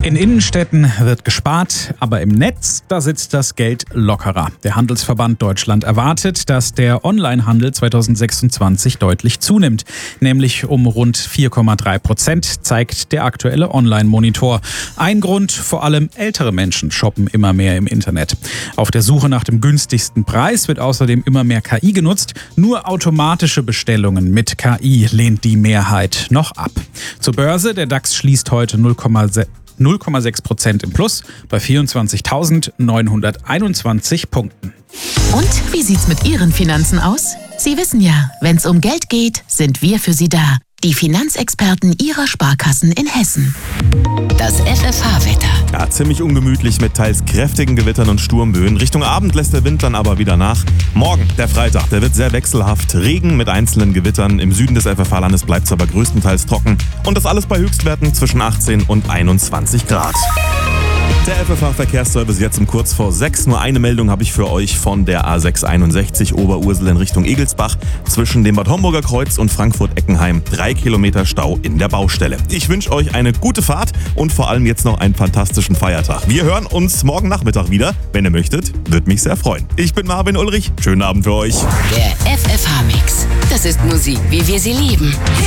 In Innenstädten wird gespart, aber im Netz, da sitzt das Geld lockerer. Der Handelsverband Deutschland erwartet, dass der Onlinehandel 2026 deutlich zunimmt. Nämlich um rund 4,3%, zeigt der aktuelle Online-Monitor. Ein Grund, vor allem ältere Menschen shoppen immer mehr im Internet. Auf der Suche nach dem günstigsten Preis wird außerdem immer mehr KI genutzt. Nur automatische Bestellungen mit KI lehnt die Mehrheit noch ab. Zur Börse, der DAX schließt heute 0,6% im Plus bei 24.921 Punkten. Und wie sieht's mit Ihren Finanzen aus? Sie wissen ja, wenn's um Geld geht, sind wir für Sie da. Die Finanzexperten Ihrer Sparkassen in Hessen. Das FFH-Wetter. Ja, ziemlich ungemütlich mit teils kräftigen Gewittern und Sturmböen. Richtung Abend lässt der Wind dann aber wieder nach. Morgen, der Freitag, der wird sehr wechselhaft. Regen mit einzelnen Gewittern. Im Süden des FFH-Landes bleibt es aber größtenteils trocken. Und das alles bei Höchstwerten zwischen 18 und 21 Grad. Der FFH-Verkehrsservice jetzt um kurz vor 6. Nur eine Meldung habe ich für euch von der A661 Oberursel in Richtung Egelsbach. Zwischen dem Bad Homburger Kreuz und Frankfurt-Eckenheim 3 Kilometer Stau in der Baustelle. Ich wünsche euch eine gute Fahrt und vor allem jetzt noch einen fantastischen Feiertag. Wir hören uns morgen Nachmittag wieder. Wenn ihr möchtet, würde mich sehr freuen. Ich bin Marvin Ulrich. Schönen Abend für euch. Der FFH-Mix. Das ist Musik, wie wir sie lieben.